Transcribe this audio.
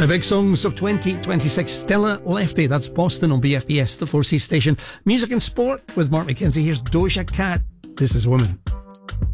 My big songs of 2026. Stella Lefty, that's Boston on BFBS, the 4C station. Music and sport with Mark McKenzie. Here's Doja Cat. This is Woman.